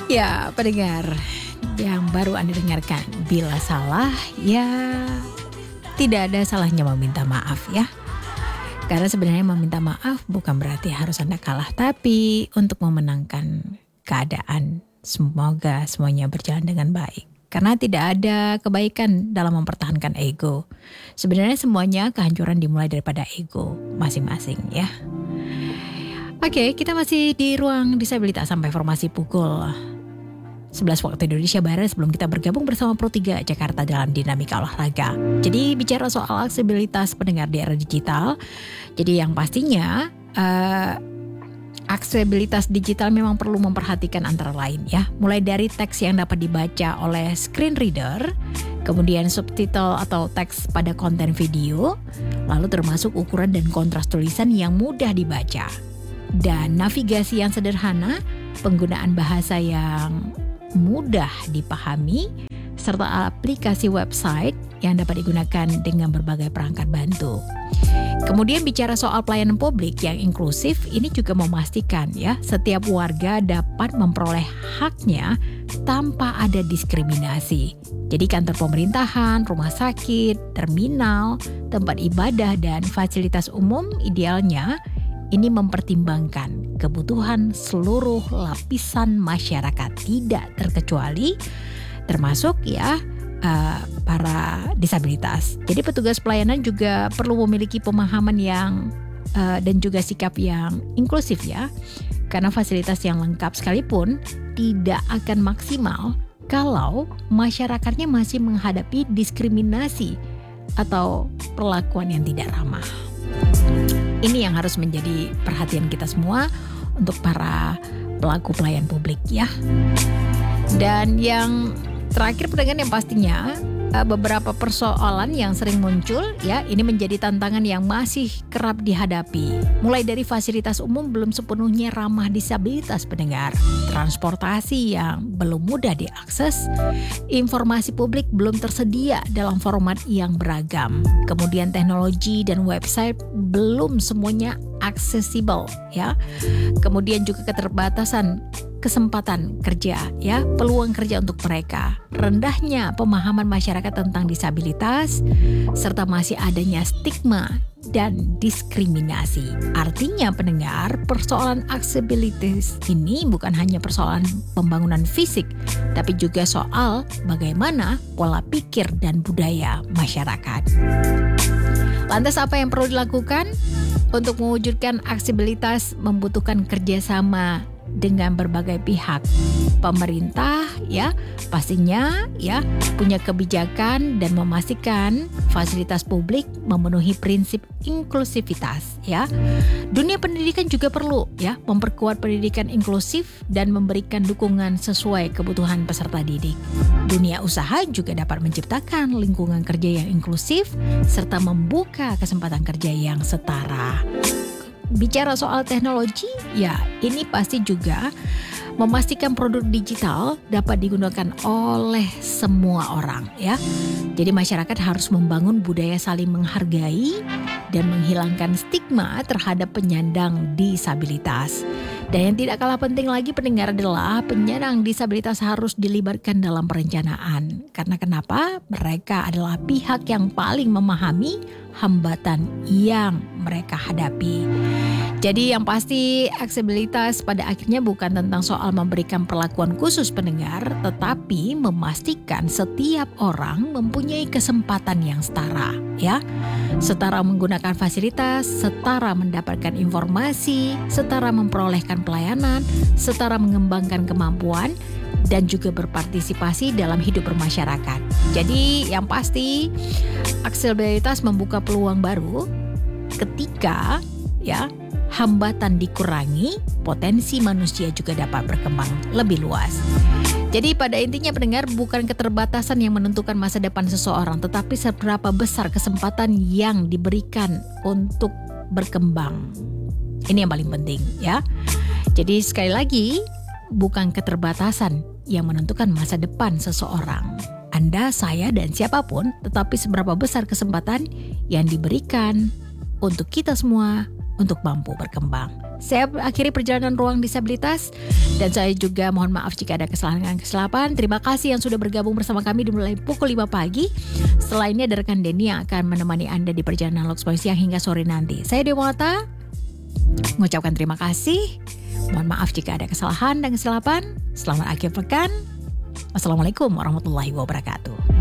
Ya, pendengar yang baru Anda dengarkan, bila salah ya tidak ada salahnya meminta maaf ya. Karena sebenarnya meminta maaf bukan berarti harus Anda kalah, tapi untuk memenangkan keadaan. Semoga semuanya berjalan dengan baik. Karena tidak ada kebaikan dalam mempertahankan ego. Sebenarnya semuanya kehancuran dimulai daripada ego masing-masing ya. Oke, kita masih di ruang disabilitas sampai formasi pukul 11 waktu Indonesia Barat sebelum kita bergabung bersama Pro 3 Jakarta dalam dinamika olahraga. Jadi bicara soal aksesibilitas pendengar di era digital. Jadi yang pastinya aksesibilitas digital memang perlu memperhatikan antara lain ya. Mulai dari teks yang dapat dibaca oleh screen reader, kemudian subtitle atau teks pada konten video, lalu termasuk ukuran dan kontras tulisan yang mudah dibaca. Dan navigasi yang sederhana, penggunaan bahasa yang mudah dipahami, serta aplikasi website yang dapat digunakan dengan berbagai perangkat bantu. Kemudian bicara soal pelayanan publik yang inklusif, ini juga memastikan ya setiap warga dapat memperoleh haknya tanpa ada diskriminasi. Jadi kantor pemerintahan, rumah sakit, terminal, tempat ibadah dan fasilitas umum idealnya ini mempertimbangkan kebutuhan seluruh lapisan masyarakat tidak terkecuali, termasuk ya para disabilitas. Jadi petugas pelayanan juga perlu memiliki pemahaman yang dan juga sikap yang inklusif ya. Karena fasilitas yang lengkap sekalipun tidak akan maksimal kalau masyarakatnya masih menghadapi diskriminasi atau perlakuan yang tidak ramah. Ini yang harus menjadi perhatian kita semua untuk para pelaku pelayan publik ya. Dan yang terakhir pendengar yang pastinya beberapa persoalan yang sering muncul ya, ini menjadi tantangan yang masih kerap dihadapi. Mulai dari fasilitas umum belum sepenuhnya ramah disabilitas pendengar, transportasi yang belum mudah diakses, informasi publik belum tersedia dalam format yang beragam. Kemudian teknologi dan website belum semuanya aksesibel ya. Kemudian juga keterbatasan kesempatan kerja ya, peluang kerja untuk mereka, rendahnya pemahaman masyarakat tentang disabilitas, serta masih adanya stigma dan diskriminasi. Artinya pendengar, persoalan aksesibilitas ini bukan hanya persoalan pembangunan fisik, tapi juga soal bagaimana pola pikir dan budaya masyarakat. Lantas apa yang perlu dilakukan? Untuk mewujudkan aksesibilitas membutuhkan kerjasama dengan berbagai pihak. Pemerintah ya pastinya ya punya kebijakan dan memastikan fasilitas publik memenuhi prinsip inklusivitas ya. Dunia pendidikan juga perlu ya memperkuat pendidikan inklusif dan memberikan dukungan sesuai kebutuhan peserta didik. Dunia usaha juga dapat menciptakan lingkungan kerja yang inklusif serta membuka kesempatan kerja yang setara. Bicara soal teknologi, ya ini pasti juga memastikan produk digital dapat digunakan oleh semua orang ya. Jadi masyarakat harus membangun budaya saling menghargai dan menghilangkan stigma terhadap penyandang disabilitas. Dan yang tidak kalah penting lagi pendengar adalah penyandang disabilitas harus dilibatkan dalam perencanaan. Karena kenapa? Mereka adalah pihak yang paling memahami hambatan yang mereka hadapi. Jadi yang pasti aksesibilitas pada akhirnya bukan tentang soal memberikan perlakuan khusus pendengar, tetapi memastikan setiap orang mempunyai kesempatan yang setara ya. Setara menggunakan fasilitas, setara mendapatkan informasi, setara memperolehkan pelayanan, setara mengembangkan kemampuan dan juga berpartisipasi dalam hidup bermasyarakat. Jadi yang pasti aksesibilitas membuka peluang baru ketika ya hambatan dikurangi, potensi manusia juga dapat berkembang lebih luas. Jadi pada intinya pendengar, bukan keterbatasan yang menentukan masa depan seseorang, tetapi seberapa besar kesempatan yang diberikan untuk berkembang. Ini yang paling penting ya. Jadi sekali lagi, bukan keterbatasan yang menentukan masa depan seseorang. Anda, saya, dan siapapun, tetapi seberapa besar kesempatan yang diberikan untuk kita semua untuk mampu berkembang. Saya akhiri perjalanan Ruang Disabilitas dan saya juga mohon maaf jika ada kesalahan-kesalahan. Terima kasih yang sudah bergabung bersama kami dimulai pukul 5 pagi. Setelah ini ada rekan Denny yang akan menemani Anda di perjalanan Lux Boy siang hingga sore nanti. Saya Dewata, mengucapkan terima kasih. Mohon maaf jika ada kesalahan dan kesilapan. Selamat akhir pekan. Wassalamualaikum warahmatullahi wabarakatuh.